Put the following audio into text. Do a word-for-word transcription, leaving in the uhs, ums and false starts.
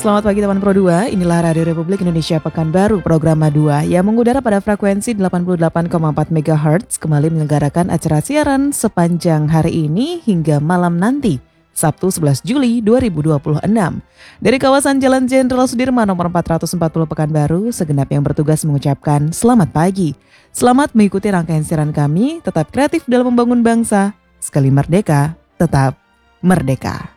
selamat pagi teman Pro dua. Inilah Radio Republik Indonesia Pekanbaru, program A dua yang mengudara pada frekuensi delapan puluh delapan koma empat megahertz kembali menyelenggarakan acara siaran sepanjang hari ini hingga malam nanti, Sabtu sebelas Juli dua ribu dua puluh enam. Dari kawasan Jalan Jenderal Sudirman nomor empat ratus empat puluh Pekanbaru, segenap yang bertugas mengucapkan selamat pagi. Selamat mengikuti rangkaian siaran kami, tetap kreatif dalam membangun bangsa. Sekali merdeka, tetap merdeka.